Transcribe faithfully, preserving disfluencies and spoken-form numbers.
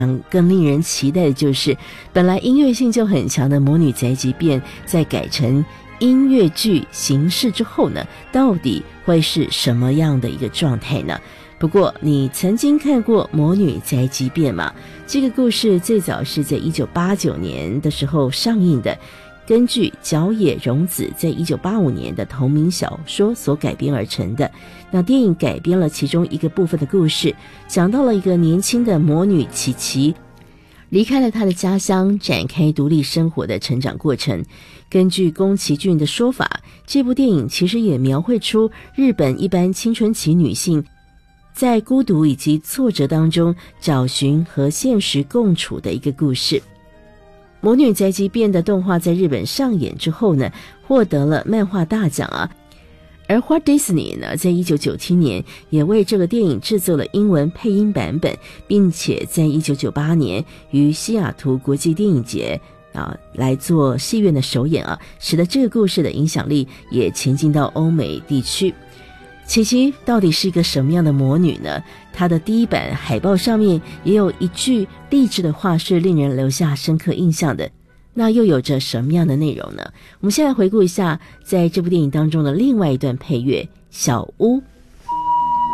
嗯，更令人期待的就是，本来音乐性就很强的《魔女宅急便》在改成音乐剧形式之后呢，到底会是什么样的一个状态呢？不过你曾经看过《魔女宅急便》吗？这个故事最早是在一九八九年的时候上映的，根据角野荣子在一九八五年的同名小说所改编而成的。那电影改编了其中一个部分的故事，讲到了一个年轻的魔女琪琪离开了她的家乡，展开独立生活的成长过程。根据宫崎骏的说法，这部电影其实也描绘出日本一般青春期女性在孤独以及挫折当中找寻和现实共处的一个故事。魔女宅急便的动画在日本上演之后呢，获得了漫画大奖啊。而 Walt Disney 呢，在一九九七年也为这个电影制作了英文配音版本，并且在一九九八年于西雅图国际电影节啊来做戏院的首演啊，使得这个故事的影响力也前进到欧美地区。琪琪到底是一个什么样的魔女呢？她的第一版海报上面也有一句励志的话是令人留下深刻印象的，那又有着什么样的内容呢？我们先来回顾一下在这部电影当中的另外一段配乐《小屋》。